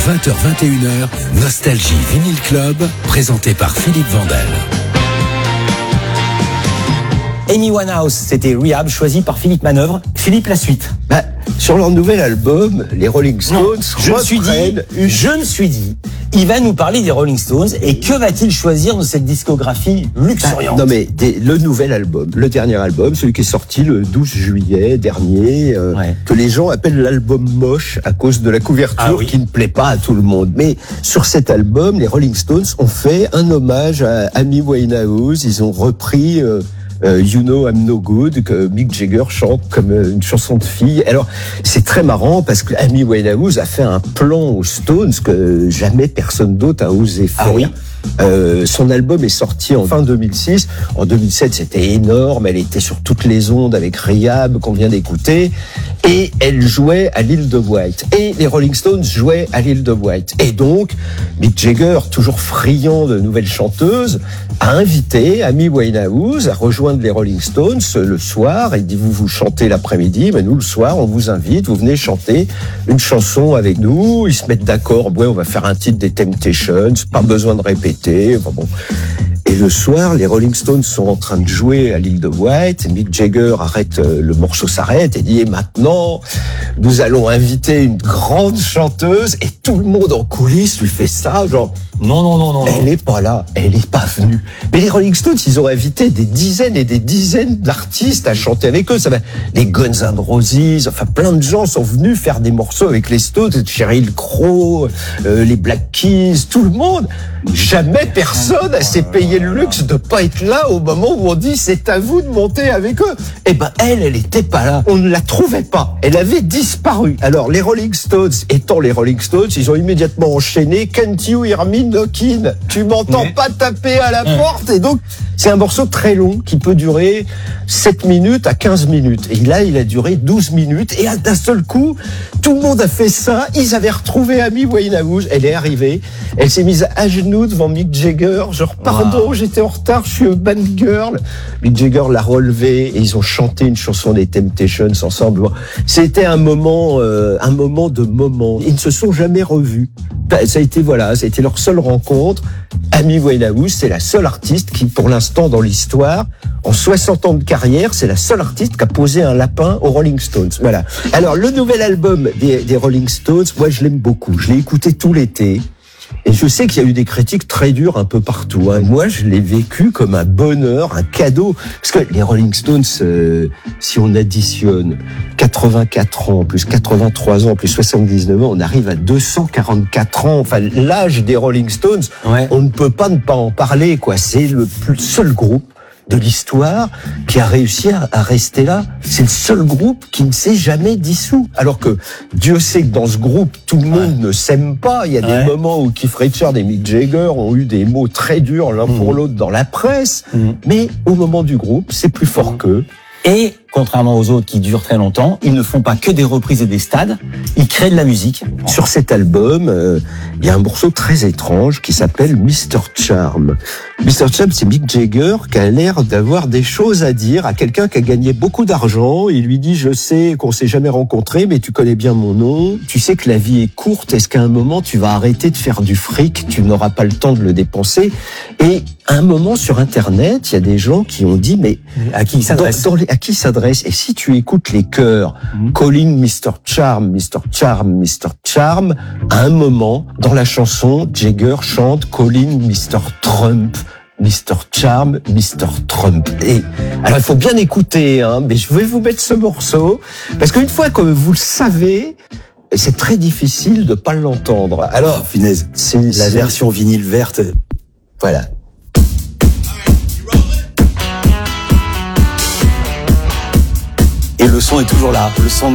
20h-21h, Nostalgie Vinyl Club, présenté par Philippe Vandel. Amy Winehouse, c'était Rehab, choisi par Philippe Manœuvre. Philippe, la suite. Sur leur nouvel album, les Rolling Stones je me suis dit, il va nous parler des Rolling Stones et que va-t-il choisir de cette discographie luxuriante? Non mais le nouvel album, le dernier album, celui qui est sorti le 12 juillet dernier, que les gens appellent l'album moche à cause de la couverture qui ne plaît pas à tout le monde. Mais sur cet album, les Rolling Stones ont fait un hommage à Amy Winehouse. Ils ont repris You Know I'm No Good, que Mick Jagger chante comme une chanson de fille. Alors, c'est très marrant parce que Amy Winehouse a fait un plan aux Stones que jamais personne d'autre a osé faire. Son album est sorti en fin 2006. En 2007, c'était énorme. Elle était sur toutes les ondes avec Rehab qu'on vient d'écouter. Et elle jouait à l'Île de Wight. Et les Rolling Stones jouaient à l'Île de Wight. Et donc, Mick Jagger, toujours friand de nouvelles chanteuses, a invité Amy Winehouse à rejoindre les Rolling Stones le soir. Il dit, vous chantez l'après-midi, mais nous, le soir, on vous invite, vous venez chanter une chanson avec nous. Ils se mettent d'accord, on va faire un titre des Temptations, pas besoin de répéter. Bon. Et le soir, les Rolling Stones sont en train de jouer à l'Île de Wight. Mick Jagger arrête, le morceau s'arrête et dit, et maintenant, nous allons inviter une grande chanteuse. Et tout le monde en coulisses lui fait ça, genre, non. Elle est pas là, elle est pas venue. Mais les Rolling Stones, ils ont invité des dizaines et des dizaines d'artistes à chanter avec eux. Ça va, les Guns N' Roses, enfin plein de gens sont venus faire des morceaux avec les Stones, Sheryl Crow, les Black Keys, tout le monde. Jamais personne s'est payé le luxe de pas être là au moment où on dit c'est à vous de monter avec eux. Eh ben elle était pas là. On ne la trouvait pas. Elle avait disparu. Alors les Rolling Stones, étant les Rolling Stones, ils ont immédiatement enchaîné Can't You Hear Me Knockin'. Tu m'entends pas taper à la porte. Et donc c'est un morceau très long qui peut durer 7 minutes à 15 minutes. Et là il a duré 12 minutes. Et d'un seul coup, tout le monde a fait ça. Ils avaient retrouvé Amy Winehouse. Elle est arrivée. Elle s'est mise à genoux devant Mick Jagger. Genre, pardon, j'étais en retard, je suis une bad girl. Mick Jagger l'a relevé et ils ont chanté une chanson des Temptations ensemble. C'était un moment de moment. Ils ne se sont jamais revus. Ça a été leur seule rencontre. Amy Winehouse, c'est la seule artiste qui, pour l'instant, dans l'histoire, en 60 ans de carrière, c'est la seule artiste qui a posé un lapin aux Rolling Stones. Voilà. Alors, le nouvel album des Rolling Stones, moi, je l'aime beaucoup. Je l'ai écouté tout l'été. Et je sais qu'il y a eu des critiques très dures un peu partout. Moi, je l'ai vécu comme un bonheur, un cadeau. Parce que les Rolling Stones, si on additionne 84 ans, plus 83 ans, plus 79 ans, on arrive à 244 ans. Enfin, l'âge des Rolling Stones, on ne peut pas ne pas en parler, quoi. C'est le seul groupe de l'histoire qui a réussi à rester là. C'est le seul groupe qui ne s'est jamais dissous. Alors que Dieu sait que dans ce groupe, tout le monde ne s'aime pas. Il y a des moments où Keith Richards et Mick Jagger ont eu des mots très durs l'un pour l'autre dans la presse. Mais au moment du groupe, c'est plus fort qu'eux. Et, contrairement aux autres qui durent très longtemps, ils ne font pas que des reprises et des stades, ils créent de la musique. Sur cet album, il y a un morceau très étrange qui s'appelle Mr. Charm. Mr. Charm, c'est Mick Jagger qui a l'air d'avoir des choses à dire à quelqu'un qui a gagné beaucoup d'argent. Il lui dit, je sais qu'on s'est jamais rencontrés, mais tu connais bien mon nom. Tu sais que la vie est courte. Est-ce qu'à un moment, tu vas arrêter de faire du fric? Tu n'auras pas le temps de le dépenser. Et à un moment, sur Internet, il y a des gens qui ont dit, mais à qui il s'adresse? À qui s'adresse? Et si tu écoutes les chœurs, Calling Mr. Charm, Mr. Charm, Mr. Charm, à un moment, dans la chanson, Jagger chante Calling Mr. Trump, Mr. Charm, Mr. Trump. Et alors, il faut bien écouter, mais je vais vous mettre ce morceau, parce qu'une fois que vous le savez, c'est très difficile de pas l'entendre. Alors, finesse, c'est la version vinyle verte. Voilà. Et le son est toujours là. Le son